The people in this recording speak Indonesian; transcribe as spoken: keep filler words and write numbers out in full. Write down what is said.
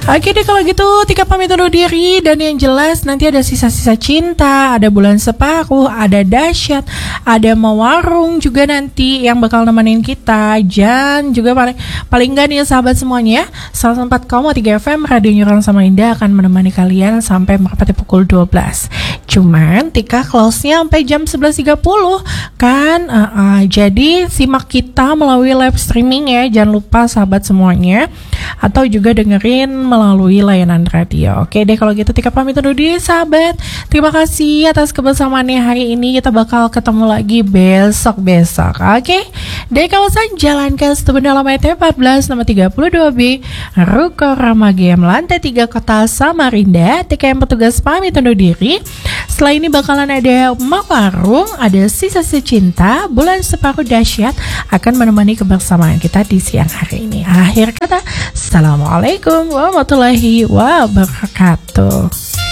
Oke deh kalau gitu Tika pamit undur diri. Dan yang jelas nanti ada sisa-sisa cinta, ada bulan separuh, ada dahsyat, ada mewarung juga nanti yang bakal nemenin kita. Dan juga paling paling enggak nih sahabat semuanya, seratus empat koma tiga F M Radio Nyurang sama Indah akan menemani kalian sampai merpati pukul dua belas. Cuman Tika close-nya sampai jam sebelas tiga puluh kan. uh, uh, Jadi simak kita melalui live streaming ya, jangan lupa sahabat semuanya, atau juga dengerin melalui layanan radio. Oke deh kalau gitu Tika pamit undur diri sahabat. Terima kasih atas kebersamaannya hari ini. Kita bakal ketemu lagi besok-besok. Oke dari kawasan Jalan Kasubun alamat empat belas nomor tiga puluh dua B Ruko Rama Game lantai tiga Kota Samarinda. Tika yang petugas pamit undur diri. Setelah ini bakalan ada Mawarung, ada Sisa-Sisa Cinta, Bulan Separuh Dahsyat akan menemani kebersamaan kita di siang hari ini. Akhir kata, Assalamualaikum warahmatullahi wabarakatuh.